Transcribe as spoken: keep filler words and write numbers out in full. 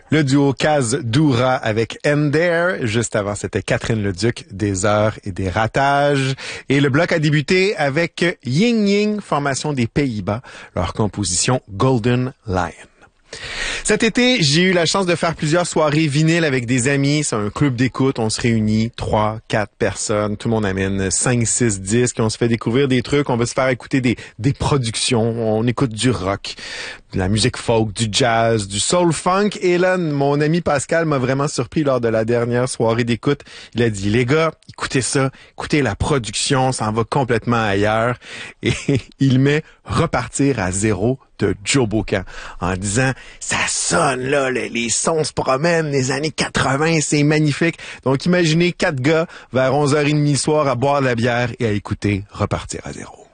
Le duo Kaz Doura avec Ender. Juste avant, c'était Catherine Leduc, Des heures et des ratages. Et le bloc a débuté avec Ying Ying, formation des Pays-Bas, leur composition Golden Lion. Cet été, j'ai eu la chance de faire plusieurs soirées vinyles avec des amis. C'est un club d'écoute. On se réunit, trois, quatre personnes. Tout le monde amène cinq, six disques. On se fait découvrir des trucs. On va se faire écouter des, des productions. On écoute du rock, de la musique folk, du jazz, du soul funk. Et là, mon ami Pascal m'a vraiment surpris lors de la dernière soirée d'écoute. Il a dit, les gars, écoutez ça. Écoutez la production. Ça en va complètement ailleurs. Et il met Repartir à zéro de Joe Bocan en disant ça sonne là, les, les sons se promènent, les années quatre-vingts, c'est magnifique. Donc imaginez quatre gars vers onze heures trente soir à boire de la bière et à écouter Repartir à zéro.